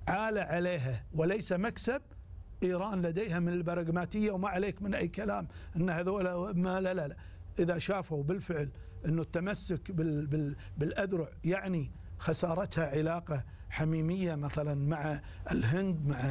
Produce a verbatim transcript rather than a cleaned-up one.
عالة عليها وليس مكسب. إيران لديها من البراغماتية، وما عليك من أي كلام أن هذول ما لا لا لا إذا شافوا بالفعل أنه التمسك بال بال بالأذرع يعني خسارتها علاقة حميمية مثلا مع الهند، مع